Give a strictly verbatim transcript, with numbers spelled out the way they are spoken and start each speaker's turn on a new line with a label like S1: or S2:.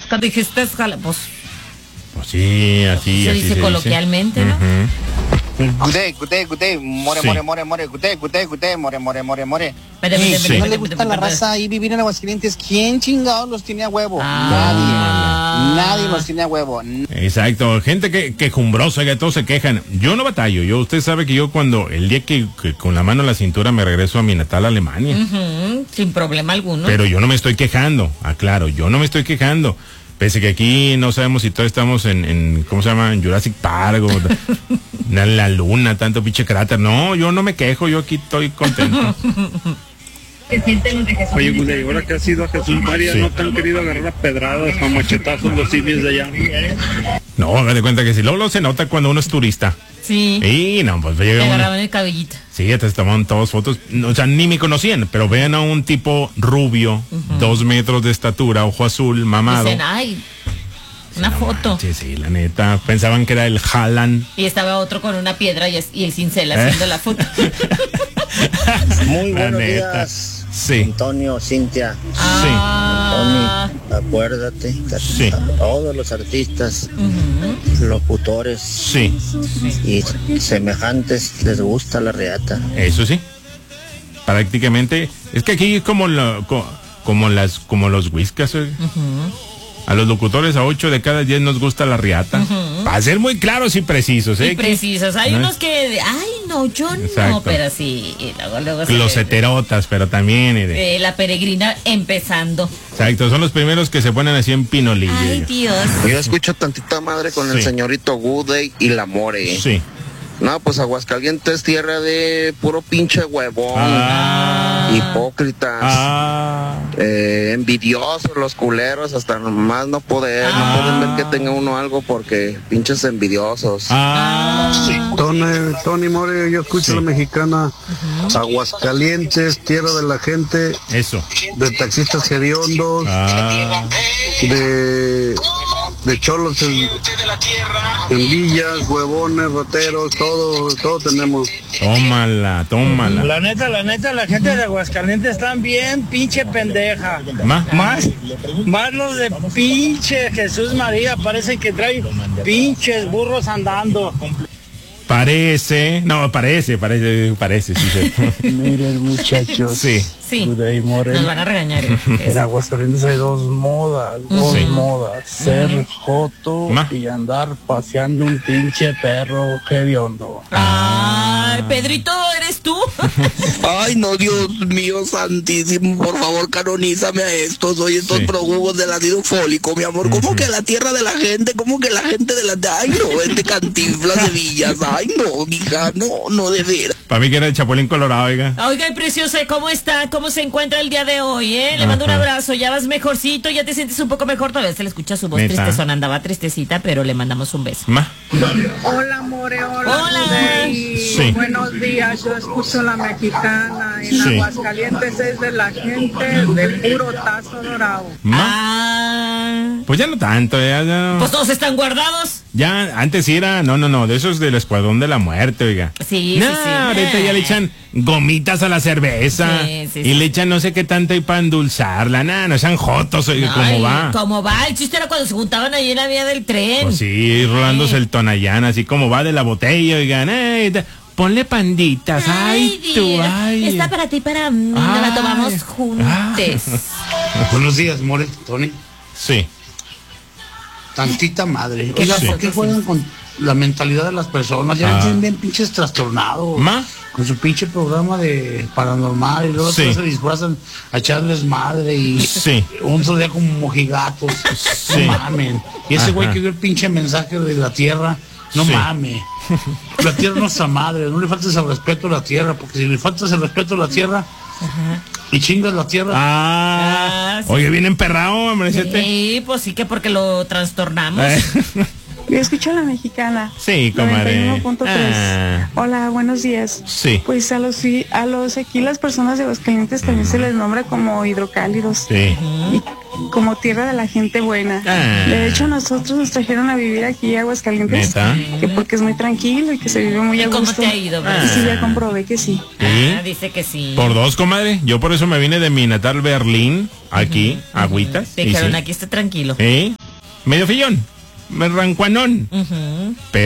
S1: Cuando dijiste jala, pues...
S2: Pues sí, así,
S1: se
S2: así
S1: dice
S2: se
S1: coloquialmente,
S2: dice.
S1: ¿no?
S2: Uh-huh.
S3: Gute, gute, gute, more,
S2: Sí.
S3: more, more, more, gute, gute, gute, more, more, more, more.
S1: Espérate,
S3: Ey,
S1: espérate,
S3: ¿no
S1: espérate,
S3: le gusta
S1: espérate,
S3: la
S1: espérate.
S3: raza ahí vivir en Aguascalientes? ¿Quién chingados los tiene a huevo?
S1: Ah.
S3: Nadie. Nadie los tiene a huevo.
S2: Exacto, gente que quejumbrosa, que todos se quejan. Yo no batallo, yo usted sabe que yo cuando el día que, que con la mano en la cintura me regreso a mi natal Alemania.
S1: Ujú, sin problema alguno.
S2: Pero yo no me estoy quejando, aclaro, yo no me estoy quejando. Pese que aquí no sabemos si todos estamos en, en ¿cómo se llama? En Jurassic Park o en la luna, tanto pinche cráter. No, yo no me quejo, yo aquí estoy contento.
S4: Oye, Guley, ahora que has ido a Jesús María,
S2: Sí.
S4: ¿no te han querido agarrar a pedradas o machetazos los simios de allá?
S2: No, haga de cuenta que si luego, luego se nota cuando uno es turista.
S1: Sí.
S2: Y no, pues
S1: Te
S2: llega uno.
S1: agarraban el cabellito.
S2: Sí, te tomaban todas fotos. O sea, ni me conocían, pero vean a un tipo rubio, dos metros de estatura, ojo azul, mamado.
S1: Dicen, ay, una
S2: No
S1: foto.
S2: manches, sí, la neta. Pensaban que era el Haaland.
S1: Y estaba otro con una piedra y, es- y el cincel haciendo la foto.
S5: Muy
S2: La
S5: buenos
S2: neta.
S5: días,
S2: Sí.
S5: Antonio, Cintia.
S1: Ah,
S5: Tony, acuérdate que
S2: Sí.
S5: a todos los artistas, locutores
S2: Sí,
S5: y semejantes les gusta la reata.
S2: eso sí. Prácticamente. Es que aquí es como, lo- co- como las como los whiskas. eh. A los locutores a ocho de cada diez nos gusta la riata. Para ser muy claros y precisos, ¿eh?
S1: y precisos. Hay
S2: No
S1: unos
S2: es-
S1: que, ay, no, yo no,
S2: Exacto.
S1: pero sí. Y luego, luego se
S2: Los
S1: ve,
S2: heterotas, pero también. eh, de-
S1: eh, la peregrina empezando.
S2: Exacto, son los primeros que se ponen así en pinolillo.
S1: Ay, Dios.
S5: Yo escucho tantita madre con
S2: Sí.
S5: el señorito Goody y la More.
S2: Sí.
S5: No, pues Aguascalientes, tierra de puro pinche huevón.
S2: Ah.
S5: Hipócritas.
S2: Ah.
S5: Eh, envidiosos los culeros, hasta más no poder.
S2: Ah.
S5: No pueden ver que tenga uno algo porque pinches envidiosos.
S2: Ah.
S6: Tony, Tony More, yo escucho
S2: Sí.
S6: la mexicana. Aguascalientes, tierra de la gente,
S2: Eso.
S6: de taxistas hediondos,
S2: Ah.
S6: de, de cholos en, en villas, huevones, rateros, todo, todo tenemos.
S2: Tómala, tómala.
S7: La neta, la neta, la gente de Aguascalientes están bien pinche pendeja.
S2: Ma.
S7: Más, más los de pinche Jesús María, parecen que traen pinches burros andando.
S2: Parece, no, parece, parece, parece, sí, sí.
S6: Miren muchachos,
S2: Sí.
S1: Sí.
S6: Goody More.
S1: Nos van a regañar.
S6: En Aguascalientes hay dos modas, dos
S2: Sí.
S6: modas, ser joto
S2: Ma.
S6: y andar paseando un pinche perro hediondo.
S1: Ay, Pedrito, ¿eres tú?
S5: Ay, no, Dios mío santísimo, por favor, canonízame a estos, oye, estos
S2: Sí.
S5: prófugos del ácido fólico, mi amor. ¿Cómo que la tierra de la gente? ¿Cómo que la gente de la... Ay, no, este Cantinflas de Villas. Ay, no, mija, no, no, de veras.
S2: Para mí que era el Chapulín Colorado, oiga.
S1: Oiga, preciosa, ¿cómo está? ¿Cómo se encuentra el día de hoy, eh? Le mando un
S2: Ajá.
S1: abrazo, ya vas mejorcito, ya te sientes un poco mejor. Todavía se le escucha su voz
S2: ¿Neta?
S1: tristezona, andaba tristecita, pero le mandamos un beso.
S2: Ma.
S8: Hola, More, hola.
S1: Hola.
S8: Gudey.
S2: Sí.
S8: Buenos días, yo escucho la mexicana. En
S2: Sí.
S8: Aguascalientes es de la gente del puro tazo dorado.
S2: Ma.
S1: Ah,
S2: Pues ya no tanto, ya, ya.
S1: pues todos están guardados.
S2: Ya, antes sí era, no, no, no, de esos del Escuadrón de la Muerte, oiga.
S1: Sí,
S2: no,
S1: sí, sí.
S2: ahorita ya le echan gomitas a la cerveza.
S1: Sí, sí,
S2: y
S1: sí.
S2: le echan no sé qué tanto y para endulzarla. Nah, no sean jotos, oiga, ¿cómo
S1: Ay,
S2: va?
S1: ¿Cómo va? El chiste era cuando se juntaban ahí en la vía del tren.
S2: Pues sí, rolándose el Tonayán, así como va de la botella, oigan, ey, te- ponle panditas, ay, tú,
S1: Dios.
S2: ay.
S1: Está para ti, para mí. Nos la
S2: Ay.
S1: tomamos juntes.
S6: Buenos días, More, Tony.
S2: Sí.
S6: Tantita madre.
S1: ¿Qué
S6: Oiga,
S1: pasó?
S6: ¿por qué
S1: ¿Qué
S6: juegan con la mentalidad de las personas? Ya
S2: Ah.
S6: me tienen bien pinches trastornados.
S2: ¿Ma?
S6: Con su pinche programa de paranormal y luego
S2: Sí.
S6: todos se disfrazan a echarles madre y
S2: Sí.
S6: un solo día como mojigatos.
S2: Sí.
S6: No mamen. Y ese
S2: Ajá.
S6: güey que dio el pinche mensaje de la tierra, no
S2: Sí.
S6: mames. La tierra no es nuestra madre, no le faltes el respeto a la tierra, porque si le faltas el respeto a la tierra y chingas la tierra,
S2: Ah,
S1: Ah, sí.
S2: oye, bien emperrado, hombre, ese te-
S1: Sí, pues sí que porque lo trastornamos.
S2: Eh,
S9: Yo escucho a la mexicana.
S2: Sí, comadre.
S9: noventa y uno punto tres.
S2: Ah.
S9: Hola, buenos días.
S2: Sí.
S9: Pues a los fi- a los aquí las personas de Aguascalientes también se les nombra como hidrocálidos.
S2: Sí.
S9: Y, como tierra de la gente buena.
S2: Ah.
S9: De hecho, nosotros nos trajeron a vivir aquí a Aguascalientes.
S2: ¿Neta?
S9: Que porque es muy tranquilo y que se vive muy
S1: ¿Y
S9: a
S1: cómo
S9: gusto.
S1: te ha ido, bro?
S9: Y sí, ya comprobé que sí.
S2: ¿Sí?
S1: Ah, dice que sí.
S2: Por dos, comadre. Yo por eso me vine de mi natal Berlín, aquí, uh-huh. Agüitas.
S1: Te dijeron, sí. Aquí está tranquilo.
S2: Sí. Medio fillón, rancuanón.
S1: Uh-huh.
S2: Pero